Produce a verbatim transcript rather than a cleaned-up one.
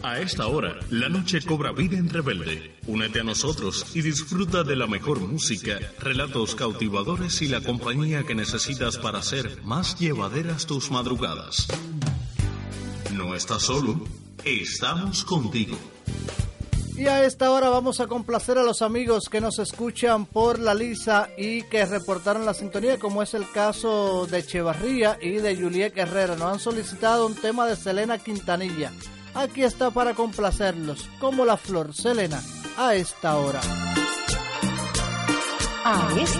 A esta hora, la noche cobra vida en Rebelde. Únete a nosotros y disfruta de la mejor música, relatos cautivadores y la compañía que necesitas para hacer más llevaderas tus madrugadas. No estás solo, estamos contigo. Y a esta hora vamos a complacer a los amigos que nos escuchan por La Lisa y que reportaron la sintonía, como es el caso de Echevarría y de Juliet Herrera. Nos han solicitado un tema de Selena Quintanilla. Aquí está para complacerlos, como la flor. Selena, a esta hora. A esta